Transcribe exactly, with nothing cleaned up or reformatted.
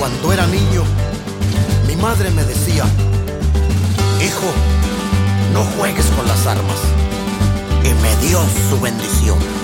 Cuando era niño, mi madre me decía: hijo, no juegues con las armas. Y me dio su bendición.